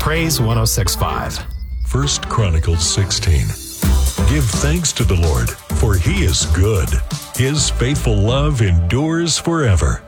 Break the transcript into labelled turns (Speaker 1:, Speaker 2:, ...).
Speaker 1: Praise 106.5.
Speaker 2: 1 Chronicles 16. Give thanks to the Lord, for he is good. His faithful love endures forever.